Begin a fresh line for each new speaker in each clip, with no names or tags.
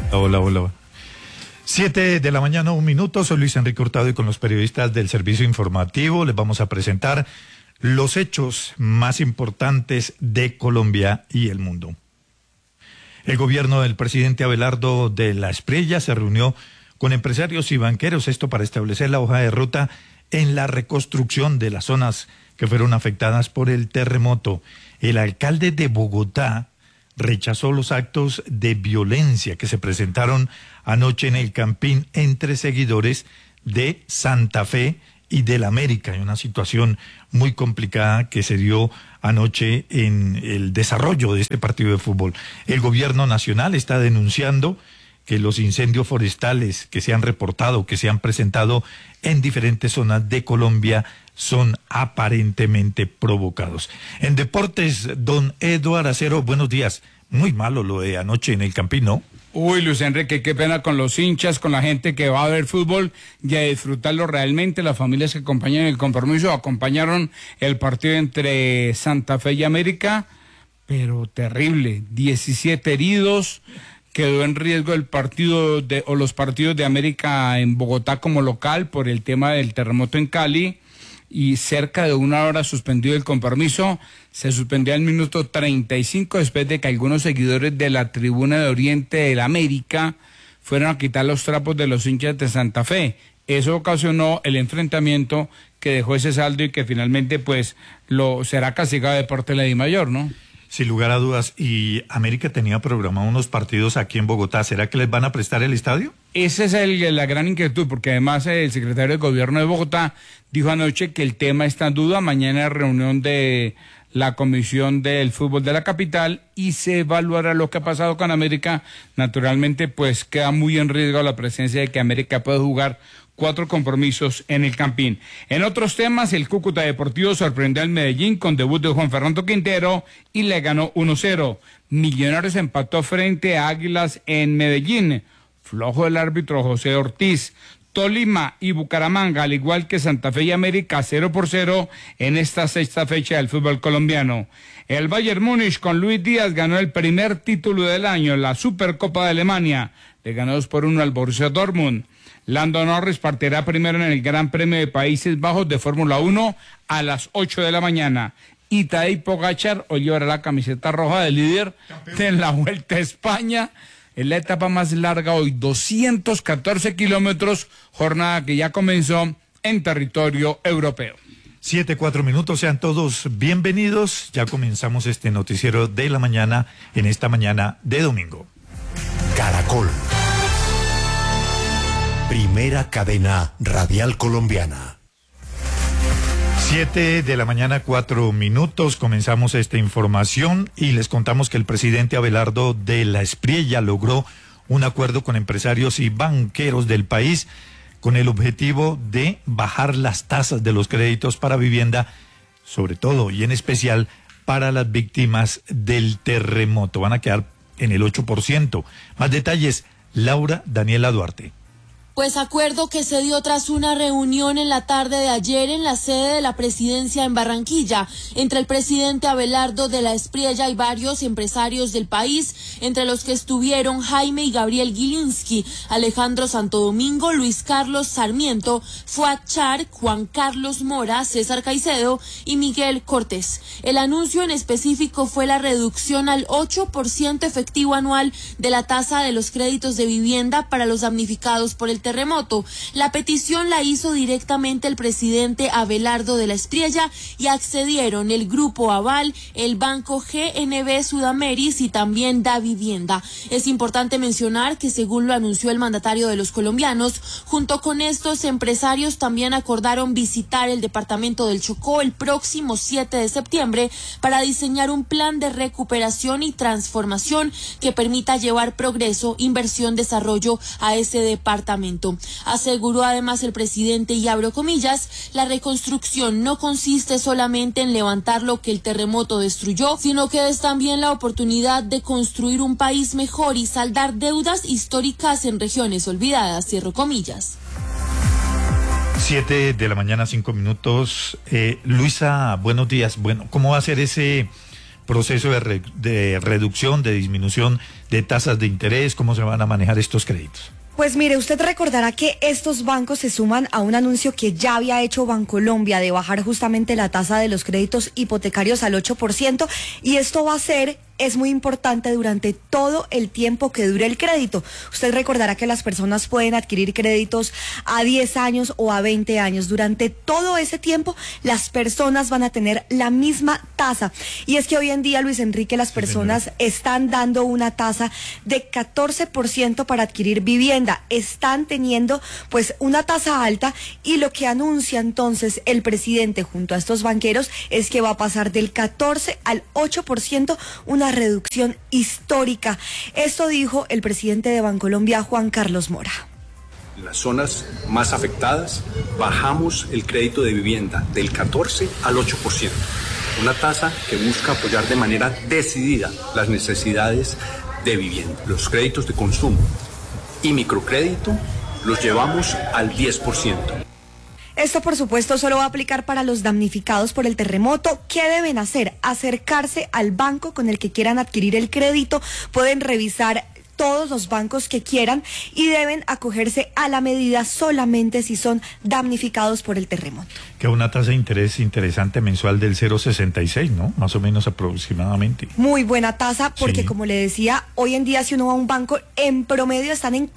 Hola, hola. 7 de la mañana, 1 minuto. Soy Luis Enrique Hurtado y con los periodistas del Servicio Informativo les vamos a presentar los hechos más importantes de Colombia y el mundo. El gobierno del presidente Abelardo de la Espriella se reunió con empresarios y banqueros, esto para establecer la hoja de ruta en la reconstrucción de las zonas que fueron afectadas por el terremoto. El alcalde de Bogotá rechazó los actos de violencia que se presentaron anoche en el Campín entre seguidores de Santa Fe y del América, en una situación muy complicada que se dio anoche en el desarrollo de este partido de fútbol. El gobierno nacional está denunciando que los incendios forestales que se han reportado, que se han presentado en diferentes zonas de Colombia, son aparentemente provocados. En deportes, don Eduardo Acero, buenos días. Muy malo lo de anoche en el Campín, ¿no?
Uy, Luis Enrique, qué pena con los hinchas, con la gente que va a ver fútbol y a disfrutarlo realmente. Las familias que acompañan el compromiso acompañaron el partido entre Santa Fe y América, pero terrible. 17 heridos. Quedó en riesgo el partido o los partidos de América en Bogotá como local por el tema del terremoto en Cali, y cerca de 1 hora suspendido el compromiso. Se suspendió al minuto 35 después de que algunos seguidores de la tribuna de Oriente del América fueron a quitar los trapos de los hinchas de Santa Fe. Eso ocasionó el enfrentamiento que dejó ese saldo y que finalmente pues será castigado de parte de la DIMAYOR, ¿no?
Sin lugar a dudas. Y América tenía programado unos partidos aquí en Bogotá. ¿Será que les van a prestar el estadio?
Esa es la gran inquietud, porque además el secretario de Gobierno de Bogotá dijo anoche que el tema está en duda. Mañana hay reunión de la Comisión del Fútbol de la capital y se evaluará lo que ha pasado con América. Naturalmente, pues queda muy en riesgo la presencia de que América pueda jugar 4 compromisos en el Campín. En otros temas, el Cúcuta Deportivo sorprendió al Medellín con debut de Juan Fernando Quintero y le ganó 1-0. Millonarios empató frente a Águilas en Medellín. Flojo el árbitro José Ortiz. Tolima y Bucaramanga, al igual que Santa Fe y América, 0-0 en esta 6ª fecha del fútbol colombiano. El Bayern Múnich con Luis Díaz ganó el primer título del año, la Supercopa de Alemania. Le ganó 2-1 al Borussia Dortmund. Lando Norris partirá primero en el Gran Premio de Países Bajos de Fórmula 1 a las 8 de la mañana. Y Tadej Pogačar hoy llevará la camiseta roja de líder de la Vuelta a España. En la etapa más larga hoy, 214 kilómetros, jornada que ya comenzó en territorio europeo.
7:04, sean todos bienvenidos. Ya comenzamos este noticiero de la mañana en esta mañana de domingo.
Caracol. Primera cadena radial colombiana.
7 de la mañana, 4 minutos. Comenzamos esta información y les contamos que el presidente Abelardo de la Espriella logró un acuerdo con empresarios y banqueros del país con el objetivo de bajar las tasas de los créditos para vivienda, sobre todo y en especial para las víctimas del terremoto. Van a quedar en el 8%. Más detalles, Laura Daniela Duarte.
Pues acuerdo que se dio tras una reunión en la tarde de ayer en la sede de la presidencia en Barranquilla, entre el presidente Abelardo de la Espriella y varios empresarios del país, entre los que estuvieron Jaime y Gabriel Gilinski, Alejandro Santo Domingo, Luis Carlos Sarmiento, Fuad Char, Juan Carlos Mora, César Caicedo y Miguel Cortés. El anuncio en específico fue la reducción al 8% efectivo anual de la tasa de los créditos de vivienda para los damnificados por el terremoto. La petición la hizo directamente el presidente Abelardo de la Espriella y accedieron el Grupo Aval, el Banco GNB Sudameris y también Da Vivienda. Es importante mencionar que según lo anunció el mandatario de los colombianos, junto con estos empresarios también acordaron visitar el departamento del Chocó el próximo 7 de septiembre para diseñar un plan de recuperación y transformación que permita llevar progreso, inversión, desarrollo a ese departamento. Aseguró además el presidente, y abro comillas, la reconstrucción no consiste solamente en levantar lo que el terremoto destruyó, sino que es también la oportunidad de construir un país mejor y saldar deudas históricas en regiones olvidadas, cierro comillas.
7 de la mañana, 5 minutos. Luisa, buenos días. Bueno, ¿cómo va a ser ese proceso de reducción, de disminución de tasas de interés? ¿Cómo se van a manejar estos créditos?
Pues mire, usted recordará que estos bancos se suman a un anuncio que ya había hecho Bancolombia de bajar justamente la tasa de los créditos hipotecarios al 8%, y esto va a ser... es muy importante durante todo el tiempo que dure el crédito. Usted recordará que las personas pueden adquirir créditos a 10 años o a 20 años. Durante todo ese tiempo, las personas van a tener la misma tasa. Y es que hoy en día, Luis Enrique, las personas están dando una tasa de 14% para adquirir vivienda. Están teniendo pues una tasa alta, y lo que anuncia entonces el presidente junto a estos banqueros es que va a pasar del 14 al 8%, una reducción histórica. Esto dijo el presidente de Bancolombia, Juan Carlos Mora.
En las zonas más afectadas bajamos el crédito de vivienda del 14 al 8%, una tasa que busca apoyar de manera decidida las necesidades de vivienda. Los créditos de consumo y microcrédito los llevamos al 10%.
Esto, por supuesto, solo va a aplicar para los damnificados por el terremoto. ¿Qué deben hacer? Acercarse al banco con el que quieran adquirir el crédito. Pueden revisar todos los bancos que quieran y deben acogerse a la medida solamente si son damnificados por el terremoto.
Que una tasa de interés interesante mensual del 0,66, ¿no? Más o menos aproximadamente.
Muy buena tasa porque,
sí,
como le decía, hoy en día si uno va a un banco, en promedio están en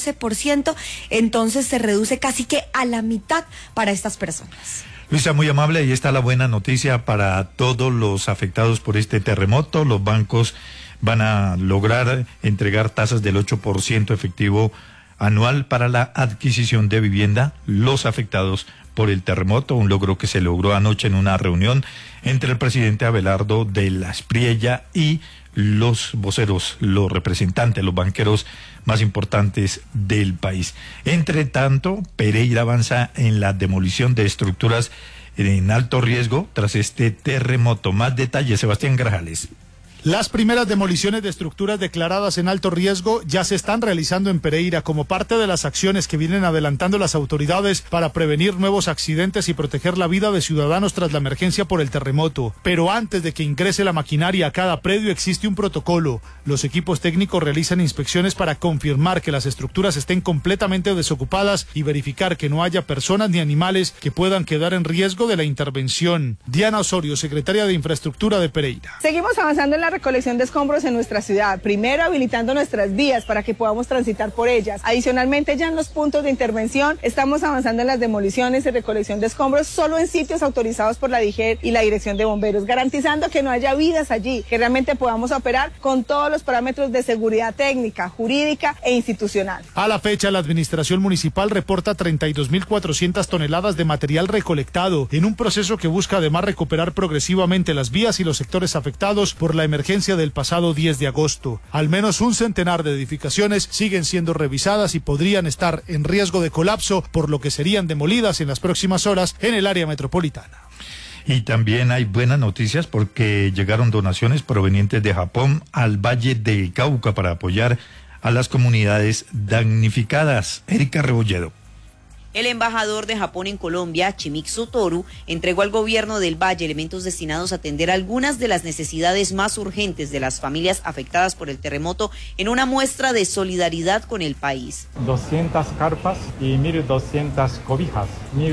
14%, entonces se reduce casi que a la mitad para estas personas.
Luisa, muy amable, y está la buena noticia para todos los afectados por este terremoto. Los bancos van a lograr entregar tasas del 8% efectivo anual para la adquisición de vivienda, los afectados por el terremoto, un logro que se logró anoche en una reunión entre el presidente Abelardo de la Espriella y los voceros, los representantes, los banqueros más importantes del país. Entre tanto, Pereira avanza en la demolición de estructuras en alto riesgo tras este terremoto. Más detalles, Sebastián Grajales.
Las primeras demoliciones de estructuras declaradas en alto riesgo ya se están realizando en Pereira como parte de las acciones que vienen adelantando las autoridades para prevenir nuevos accidentes y proteger la vida de ciudadanos tras la emergencia por el terremoto. Pero antes de que ingrese la maquinaria a cada predio existe un protocolo. Los equipos técnicos realizan inspecciones para confirmar que las estructuras estén completamente desocupadas y verificar que no haya personas ni animales que puedan quedar en riesgo de la intervención. Diana Osorio, secretaria de Infraestructura de Pereira.
Seguimos avanzando en la recolección de escombros en nuestra ciudad, primero habilitando nuestras vías para que podamos transitar por ellas. Adicionalmente, ya en los puntos de intervención estamos avanzando en las demoliciones y recolección de escombros solo en sitios autorizados por la DIGER y la Dirección de Bomberos, garantizando que no haya vidas allí, que realmente podamos operar con todos los parámetros de seguridad técnica, jurídica e institucional.
A la fecha, la administración municipal reporta 32.400 toneladas de material recolectado en un proceso que busca además recuperar progresivamente las vías y los sectores afectados por la emergencia del pasado 10 de agosto. Al menos un centenar de edificaciones siguen siendo revisadas y podrían estar en riesgo de colapso, por lo que serían demolidas en las próximas horas en el área metropolitana.
Y también hay buenas noticias porque llegaron donaciones provenientes de Japón al Valle del Cauca para apoyar a las comunidades damnificadas. Erika Rebolledo.
El embajador de Japón en Colombia, Shimizu Toru, entregó al gobierno del Valle elementos destinados a atender algunas de las necesidades más urgentes de las familias afectadas por el terremoto en una muestra de solidaridad con el país.
200 carpas y 1.200 cobijas,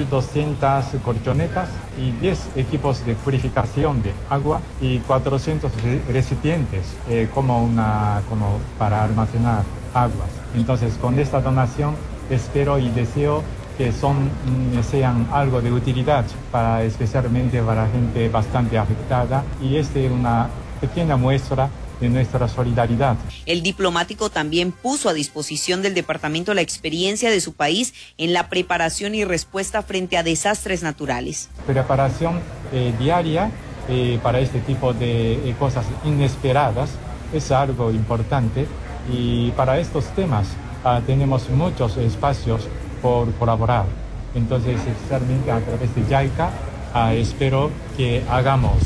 1.200 colchonetas y 10 equipos de purificación de agua y 400 recipientes como para almacenar aguas. Entonces, con esta donación espero y deseo que sean algo de utilidad especialmente para la gente bastante afectada, y esta es una pequeña muestra de nuestra solidaridad.
El diplomático también puso a disposición del departamento la experiencia de su país en la preparación y respuesta frente a desastres naturales.
Preparación diaria para este tipo de cosas inesperadas es algo importante, y para estos temas tenemos muchos espacios por colaborar. Entonces, especialmente a través de JICA, espero que hagamos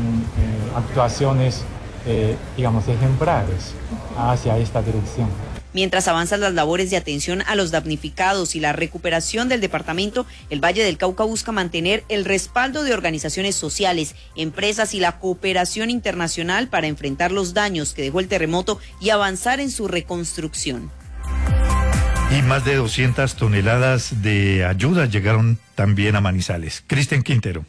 actuaciones, ejemplares hacia esta dirección.
Mientras avanzan las labores de atención a los damnificados y la recuperación del departamento, el Valle del Cauca busca mantener el respaldo de organizaciones sociales, empresas y la cooperación internacional para enfrentar los daños que dejó el terremoto y avanzar en su reconstrucción.
Y más de 200 toneladas de ayuda llegaron también a Manizales. Cristian Quintero.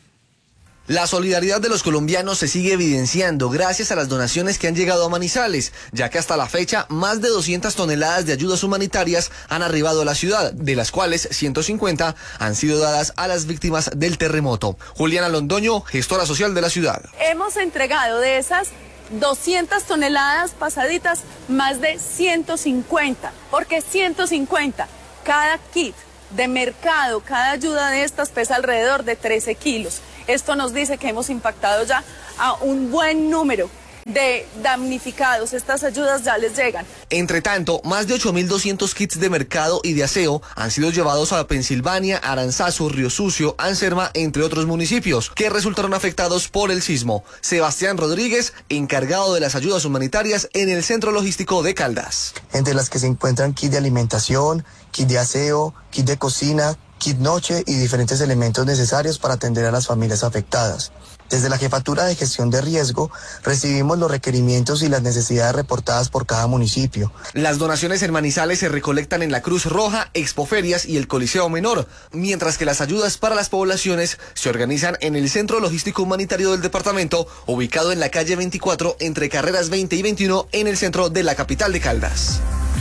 La solidaridad de los colombianos se sigue evidenciando gracias a las donaciones que han llegado a Manizales, ya que hasta la fecha más de 200 toneladas de ayudas humanitarias han arribado a la ciudad, de las cuales 150 han sido dadas a las víctimas del terremoto. Juliana Londoño, gestora social de la ciudad.
Hemos entregado de esas 200 toneladas pasaditas, más de 150, porque 150, cada kit de mercado, cada ayuda de estas pesa alrededor de 13 kilos. Esto nos dice que hemos impactado ya a un buen número de damnificados. Estas ayudas ya les llegan.
Entre tanto, más de 8.200 kits de mercado y de aseo han sido llevados a Pensilvania, Aranzazu, Río Sucio, Anserma, entre otros municipios, que resultaron afectados por el sismo. Sebastián Rodríguez, encargado de las ayudas humanitarias en el Centro Logístico de Caldas.
Entre las que se encuentran kit de alimentación, kit de aseo, kit de cocina, kit noche y diferentes elementos necesarios para atender a las familias afectadas. Desde la Jefatura de Gestión de Riesgo recibimos los requerimientos y las necesidades reportadas por cada municipio.
Las donaciones en Manizales se recolectan en la Cruz Roja, Expoferias y el Coliseo Menor, mientras que las ayudas para las poblaciones se organizan en el Centro Logístico Humanitario del departamento, ubicado en la calle 24 entre carreras 20 y 21 en el centro de la capital de Caldas.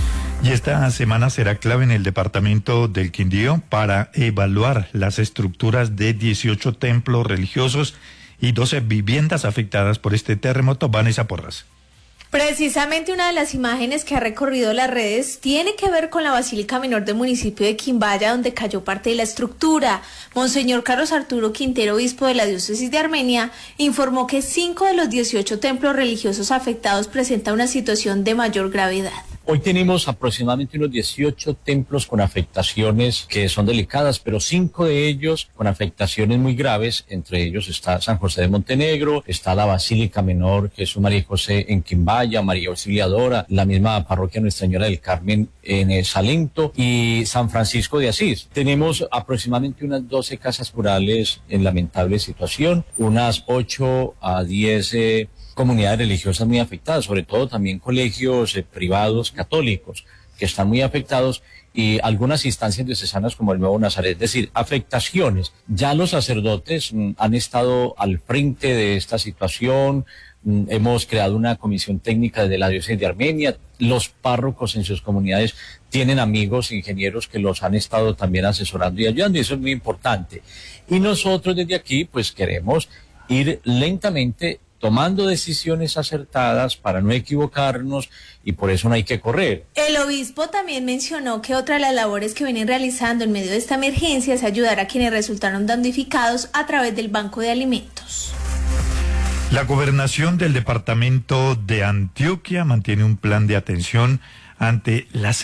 Y esta semana será clave en el departamento del Quindío para evaluar las estructuras de 18 templos religiosos y 12 viviendas afectadas por este terremoto. Vanessa Porras.
Precisamente una de las imágenes que ha recorrido las redes tiene que ver con la Basílica Menor del municipio de Quimbaya, donde cayó parte de la estructura. Monseñor Carlos Arturo Quintero, obispo de la diócesis de Armenia, informó que 5 de los 18 templos religiosos afectados presentan una situación de mayor gravedad.
Hoy tenemos aproximadamente unos 18 templos con afectaciones que son delicadas, pero 5 de ellos con afectaciones muy graves. Entre ellos está San José de Montenegro, está la Basílica Menor Jesús María y José en Quimbaya, María Auxiliadora, la misma parroquia Nuestra Señora del Carmen en el Salento y San Francisco de Asís. Tenemos aproximadamente unas 12 casas rurales en lamentable situación, unas 8 a 10 comunidades religiosas muy afectadas, sobre todo también colegios privados católicos que están muy afectados y algunas instancias diocesanas como el Nuevo Nazaret, es decir, afectaciones. Ya los sacerdotes han estado al frente de esta situación, hemos creado una comisión técnica desde la diócesis de Armenia, los párrocos en sus comunidades tienen amigos ingenieros que los han estado también asesorando y ayudando, y eso es muy importante. Y nosotros desde aquí pues queremos ir lentamente tomando decisiones acertadas para no equivocarnos y por eso no hay que correr.
El obispo también mencionó que otra de las labores que vienen realizando en medio de esta emergencia es ayudar a quienes resultaron damnificados a través del Banco de Alimentos.
La gobernación del departamento de Antioquia mantiene un plan de atención ante las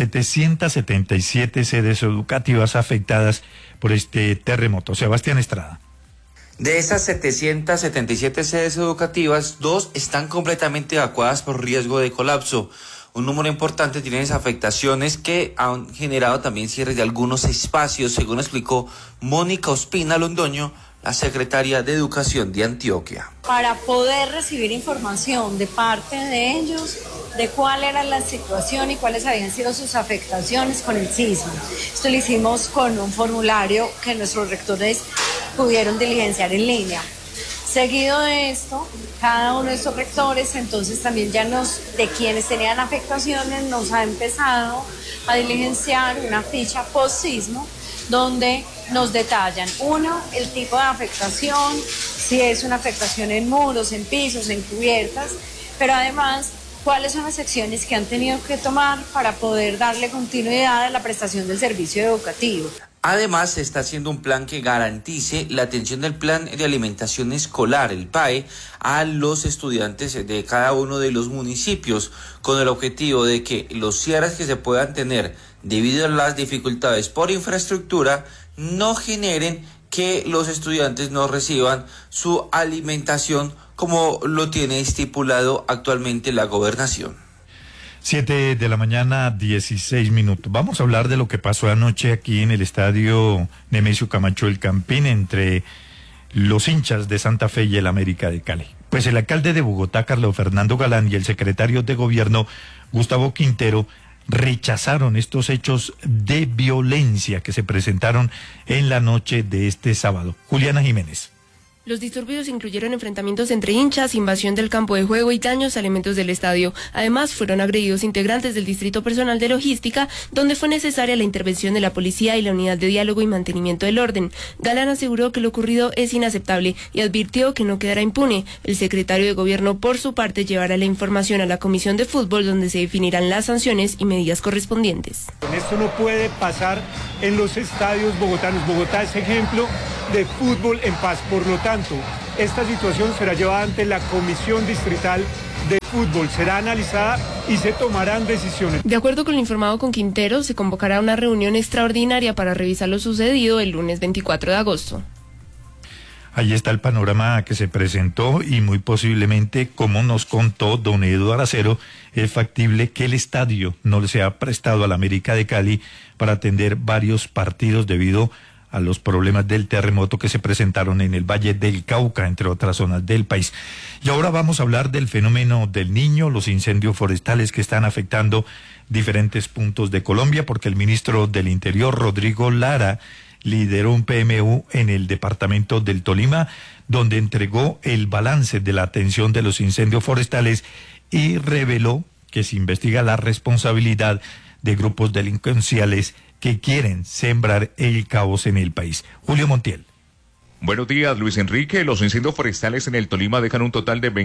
777 sedes educativas afectadas por este terremoto. Sebastián Estrada.
De esas 777 sedes educativas, 2 están completamente evacuadas por riesgo de colapso. Un número importante tiene esas afectaciones que han generado también cierres de algunos espacios, según explicó Mónica Ospina Londoño, la secretaria de Educación de Antioquia.
Para poder recibir información de parte de ellos de cuál era la situación y cuáles habían sido sus afectaciones con el sismo. Esto lo hicimos con un formulario que nuestros rectores pudieron diligenciar en línea. Seguido de esto, cada uno de estos rectores, entonces también de quienes tenían afectaciones, nos ha empezado a diligenciar una ficha post-sismo donde nos detallan, uno, el tipo de afectación, si es una afectación en muros, en pisos, en cubiertas, pero además cuáles son las acciones que han tenido que tomar para poder darle continuidad a la prestación del servicio educativo.
Además, se está haciendo un plan que garantice la atención del plan de alimentación escolar, el PAE, a los estudiantes de cada uno de los municipios, con el objetivo de que los cierres que se puedan tener debido a las dificultades por infraestructura no generen que los estudiantes no reciban su alimentación como lo tiene estipulado actualmente la gobernación.
7 de la mañana, 16 minutos. Vamos a hablar de lo que pasó anoche aquí en el estadio Nemesio Camacho del Campín entre los hinchas de Santa Fe y el América de Cali. Pues el alcalde de Bogotá, Carlos Fernando Galán, y el secretario de Gobierno, Gustavo Quintero, rechazaron estos hechos de violencia que se presentaron en la noche de este sábado. Juliana Jiménez.
Los disturbios incluyeron enfrentamientos entre hinchas, invasión del campo de juego y daños a elementos del estadio. Además, fueron agredidos integrantes del Distrito Personal de Logística, donde fue necesaria la intervención de la policía y la Unidad de Diálogo y Mantenimiento del Orden. Galán aseguró que lo ocurrido es inaceptable y advirtió que no quedará impune. El secretario de Gobierno, por su parte, llevará la información a la Comisión de Fútbol, donde se definirán las sanciones y medidas correspondientes.
Esto no puede pasar en los estadios bogotanos. Bogotá es ejemplo de fútbol en paz. Por lo tanto, esta situación será llevada ante la Comisión Distrital de Fútbol, será analizada y se tomarán decisiones.
De acuerdo con lo informado con Quintero, se convocará una reunión extraordinaria para revisar lo sucedido el lunes 24 de agosto.
Ahí está el panorama que se presentó y muy posiblemente, como nos contó don Eduardo Acero, es factible que el estadio no le sea prestado a la América de Cali para atender varios partidos debido a los problemas del terremoto que se presentaron en el Valle del Cauca, entre otras zonas del país. Y ahora vamos a hablar del fenómeno del Niño, los incendios forestales que están afectando diferentes puntos de Colombia, porque el ministro del Interior, Rodrigo Lara, lideró un PMU en el departamento del Tolima, donde entregó el balance de la atención de los incendios forestales y reveló que se investiga la responsabilidad de grupos delincuenciales que quieren sembrar el caos en el país. Julio Montiel.
Buenos días, Luis Enrique. Los incendios forestales en el Tolima dejan un total de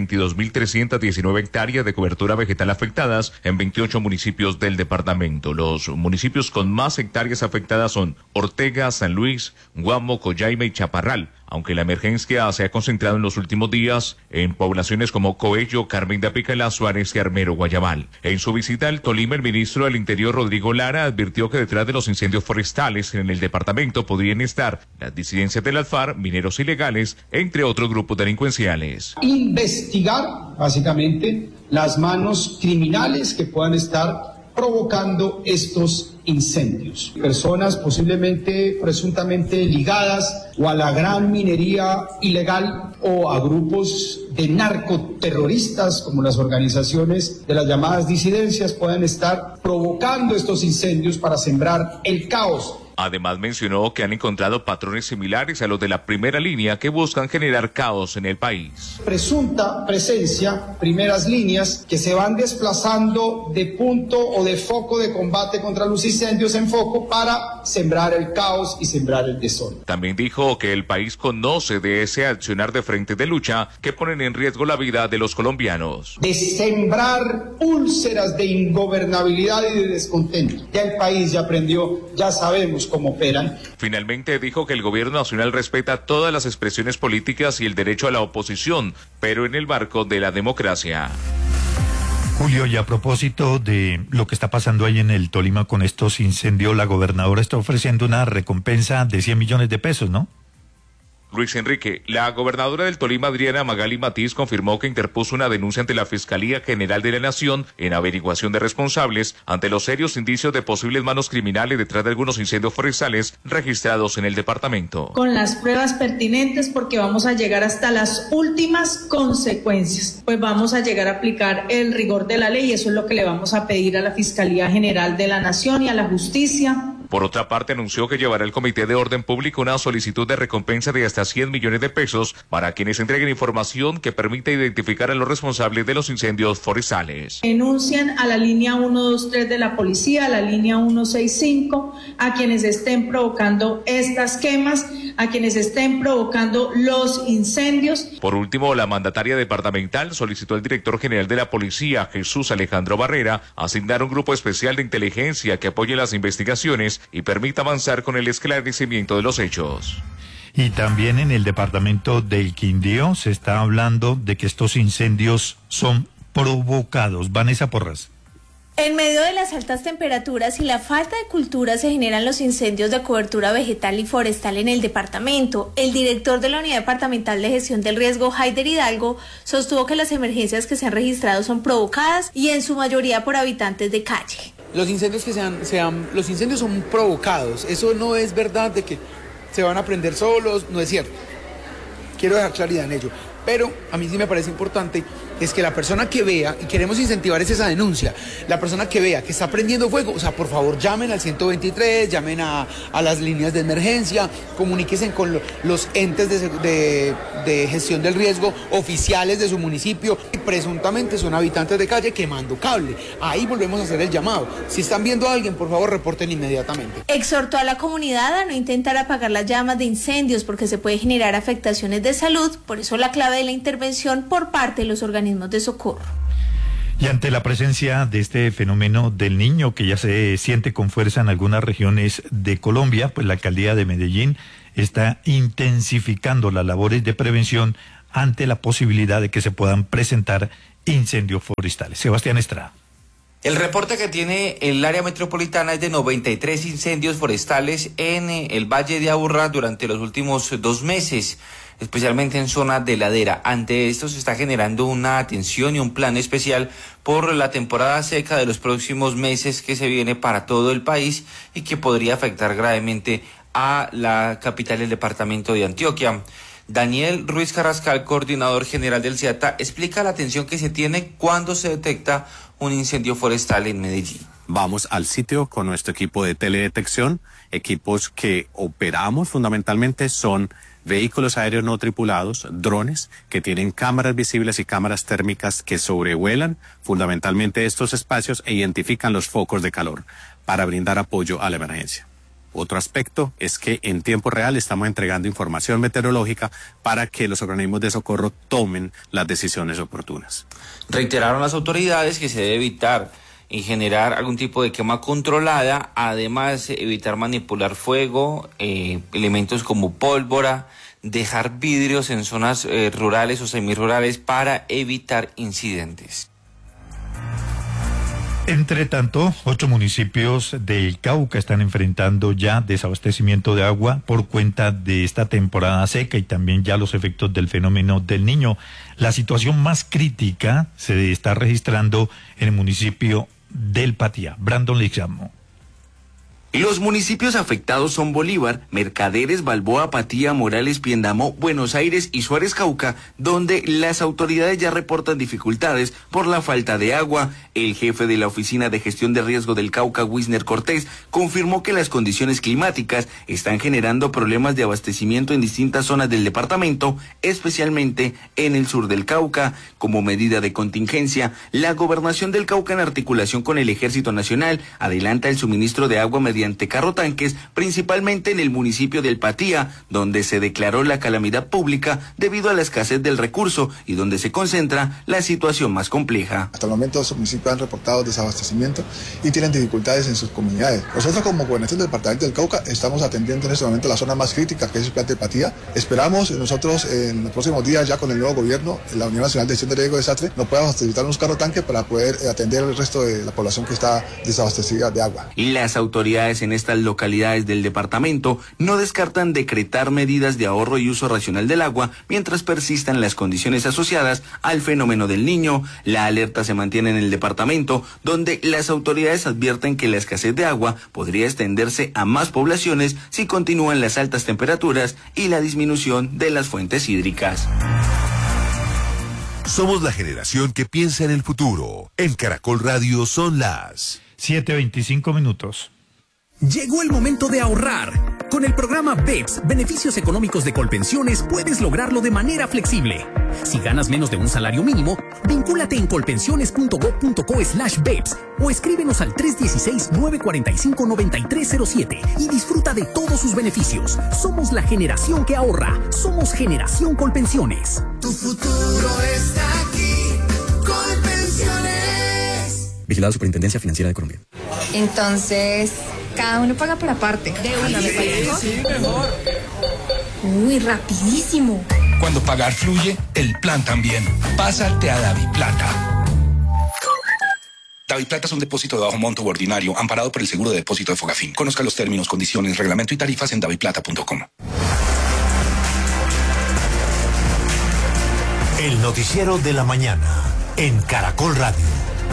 22.319 hectáreas de cobertura vegetal afectadas en 28 municipios del departamento. Los municipios con más hectáreas afectadas son Ortega, San Luis, Guamo, Coyaima y Chaparral, aunque la emergencia se ha concentrado en los últimos días en poblaciones como Coello, Carmen de Apicalá, Suárez y Armero, Guayabal. En su visita al Tolima, el ministro del Interior, Rodrigo Lara, advirtió que detrás de los incendios forestales en el departamento podrían estar las disidencias del ALFAR, mineros ilegales, entre otros grupos delincuenciales.
Investigar, básicamente, las manos criminales que puedan estar provocando estos incendios. Personas posiblemente, presuntamente ligadas o a la gran minería ilegal o a grupos de narcoterroristas como las organizaciones de las llamadas disidencias puedan estar provocando estos incendios para sembrar el caos.
Además mencionó que han encontrado patrones similares a los de la primera línea que buscan generar caos en el país.
Presunta presencia, primeras líneas, que se van desplazando de punto o de foco de combate contra los incendios en foco para sembrar el caos y sembrar el desorden.
También dijo que el país conoce de ese accionar de frente de lucha que ponen en riesgo la vida de los colombianos.
De sembrar úlceras de ingobernabilidad y de descontento. Ya el país ya aprendió, ya sabemos cómo operan.
Finalmente dijo que el gobierno nacional respeta todas las expresiones políticas y el derecho a la oposición, pero en el marco de la democracia.
Julio, y a propósito de lo que está pasando ahí en el Tolima con estos incendios, la gobernadora está ofreciendo una recompensa de 100 millones de pesos, ¿no?
Luis Enrique, la gobernadora del Tolima, Adriana Magali Matiz, confirmó que interpuso una denuncia ante la Fiscalía General de la Nación en averiguación de responsables ante los serios indicios de posibles manos criminales detrás de algunos incendios forestales registrados en el departamento.
Con las pruebas pertinentes, porque vamos a llegar hasta las últimas consecuencias, pues vamos a llegar a aplicar el rigor de la ley y eso es lo que le vamos a pedir a la Fiscalía General de la Nación y a la Justicia.
Por otra parte, anunció que llevará el Comité de Orden Público una solicitud de recompensa de hasta 100 millones de pesos para quienes entreguen información que permita identificar a los responsables de los incendios forestales.
Denuncian a la línea 123 de la policía, a la línea 165, a quienes estén provocando estas quemas, a quienes estén provocando los incendios.
Por último, la mandataria departamental solicitó al director general de la policía, Jesús Alejandro Barrera, asignar un grupo especial de inteligencia que apoye las investigaciones y permita avanzar con el esclarecimiento de los hechos.
Y también en el departamento del Quindío se está hablando de que estos incendios son provocados. Vanessa Porras.
En medio de las altas temperaturas y la falta de cultura se generan los incendios de cobertura vegetal y forestal en el departamento. El director de la Unidad Departamental de Gestión del Riesgo, Haider Hidalgo, sostuvo que las emergencias que se han registrado son provocadas y en su mayoría por habitantes de calle.
Los incendios los incendios son provocados. Eso no es verdad de que se van a prender solos, no es cierto. Quiero dejar claridad en ello. Pero a mí sí me parece importante es que la persona que vea, y queremos incentivar esa denuncia, la persona que vea que está prendiendo fuego, o sea, por favor llamen al 123, llamen a las líneas de emergencia, comuníquense con los entes de gestión del riesgo oficiales de su municipio, y presuntamente son habitantes de calle quemando cable. Ahí volvemos a hacer el llamado. Si están viendo a alguien, por favor reporten inmediatamente.
Exhortó a la comunidad a no intentar apagar las llamas de incendios porque se puede generar afectaciones de salud, por eso la clave de la intervención por parte de los organismos de socorro.
Y ante la presencia de este fenómeno del Niño, que ya se siente con fuerza en algunas regiones de Colombia, pues la alcaldía de Medellín está intensificando las labores de prevención ante la posibilidad de que se puedan presentar incendios forestales. Sebastián Estrada.
El reporte que tiene el área metropolitana es de 93 incendios forestales en el Valle de Aburrá durante los últimos 2 meses, especialmente en zona de ladera. Ante esto se está generando una atención y un plan especial por la temporada seca de los próximos meses que se viene para todo el país y que podría afectar gravemente a la capital del departamento de Antioquia. Daniel Ruiz Carrascal, coordinador general del SEATA, explica la atención que se tiene cuando se detecta un incendio forestal en Medellín.
Vamos al sitio con nuestro equipo de teledetección. Equipos que operamos fundamentalmente son vehículos aéreos no tripulados, drones que tienen cámaras visibles y cámaras térmicas que sobrevuelan fundamentalmente estos espacios e identifican los focos de calor para brindar apoyo a la emergencia. Otro aspecto es que en tiempo real estamos entregando información meteorológica para que los organismos de socorro tomen las decisiones oportunas.
Reiteraron las autoridades que se debe evitar y generar algún tipo de quema controlada, además evitar manipular fuego, elementos como pólvora, dejar vidrios en zonas rurales o semirurales para evitar incidentes.
Entre tanto, 8 municipios del Cauca están enfrentando ya desabastecimiento de agua por cuenta de esta temporada seca y también ya los efectos del fenómeno del Niño. La situación más crítica se está registrando en el municipio del Patía. Brandon Lixamo.
Los municipios afectados son Bolívar, Mercaderes, Balboa, Patía, Morales, Piendamó, Buenos Aires y Suárez Cauca, donde las autoridades ya reportan dificultades por la falta de agua. El jefe de la Oficina de Gestión de Riesgo del Cauca, Wisner Cortés, confirmó que las condiciones climáticas están generando problemas de abastecimiento en distintas zonas del departamento, especialmente en el sur del Cauca. Como medida de contingencia, la Gobernación del Cauca, en articulación con el Ejército Nacional, adelanta el suministro de agua mediante carrotanques, principalmente en el municipio del Patía, donde se declaró la calamidad pública debido a la escasez del recurso y donde se concentra la situación más compleja.
Hasta el momento los municipios han reportado desabastecimiento y tienen dificultades en sus comunidades. Nosotros como gobernación del departamento del Cauca estamos atendiendo en este momento la zona más crítica, que es el plan de Patía. Esperamos nosotros en los próximos días, ya con el nuevo gobierno, la Unión Nacional de Gestión de Riesgo de Desastre, nos pueda facilitar unos carrotanques para poder atender el resto de la población que está desabastecida de agua.
Y las autoridades en estas localidades del departamento no descartan decretar medidas de ahorro y uso racional del agua mientras persistan las condiciones asociadas al fenómeno del Niño. La alerta se mantiene en el departamento, donde las autoridades advierten que la escasez de agua podría extenderse a más poblaciones si continúan las altas temperaturas y la disminución de las fuentes hídricas.
Somos la generación que piensa en el futuro. En Caracol Radio son las
7:25.
Llegó el momento de ahorrar. Con el programa BEPS, Beneficios Económicos de Colpensiones, puedes lograrlo de manera flexible. Si ganas menos de un salario mínimo, vincúlate en colpensiones.gov.co/BEPS o escríbenos al 316-945-9307 y disfruta de todos sus beneficios. Somos la generación que ahorra. Somos Generación Colpensiones.
Tu futuro está aquí. Colpensiones.
Vigilado Superintendencia Financiera de Colombia.
Entonces, cada uno paga por aparte.
De una vez. Sí, mejor.
Uy, rapidísimo.
Cuando pagar fluye, el plan también. Pásate a DaviPlata.
DaviPlata es un depósito de bajo monto u ordinario, amparado por el seguro de depósito de Fogafín. Conozca los términos, condiciones, reglamento y tarifas en daviplata.com.
El noticiero de la mañana en Caracol Radio.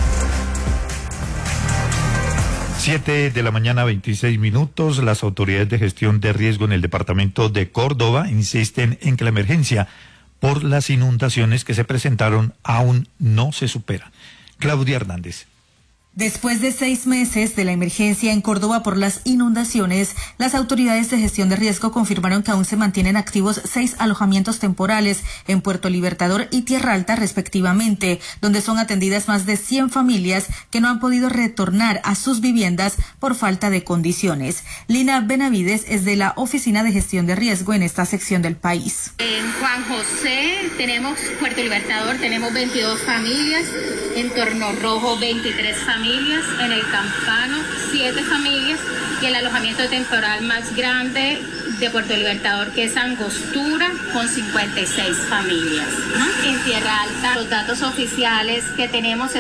7 de la mañana, 26 minutos. Las autoridades de gestión de riesgo en el departamento de Córdoba insisten en que la emergencia por las inundaciones que se presentaron aún no se supera. Claudia Hernández.
Después de 6 meses de la emergencia en Córdoba por las inundaciones, las autoridades de gestión de riesgo confirmaron que aún se mantienen activos 6 alojamientos temporales en Puerto Libertador y Tierra Alta respectivamente, donde son atendidas más de 100 familias que no han podido retornar a sus viviendas por falta de condiciones. Lina Benavides es de la Oficina de Gestión de Riesgo en esta sección del país.
En Juan José tenemos Puerto Libertador, tenemos 22 familias, en Torno Rojo 23 familias, en el Campano 7 familias y el alojamiento temporal más grande de Puerto Libertador, que es Angostura, con 56 familias. En Tierra Alta, los datos oficiales que tenemos